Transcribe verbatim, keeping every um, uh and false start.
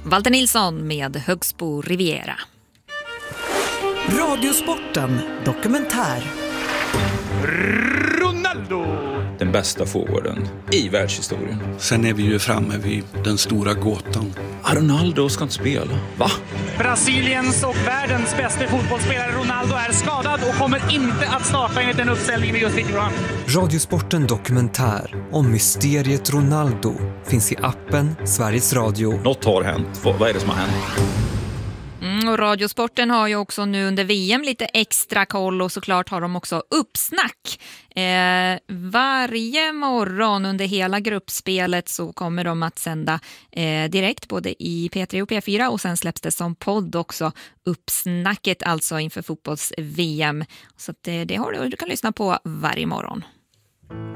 Walter Nilsson med Högsbo Riviera. Radiosporten dokumentär. Ronaldo! Den bästa forwarden i världshistorien. Sen är vi ju framme vid den stora gåtan. Ah, Ronaldo ska inte spela. Va? Brasiliens och världens bästa fotbollsspelare Ronaldo är skadad och kommer inte att starta enligt den uppställningen vi just fick fram. Radiosporten dokumentär om mysteriet Ronaldo finns i appen Sveriges Radio. Något har hänt. Vad är det som har hänt? Mm, och Radiosporten har ju också nu under V M lite extra koll och såklart har de också uppsnack. Eh, varje morgon under hela gruppspelet så kommer de att sända eh, direkt både i P tre och P fyra och sen släpps det som podd också uppsnacket alltså inför fotbolls-V M. Så att, eh, det har du, du kan lyssna på varje morgon.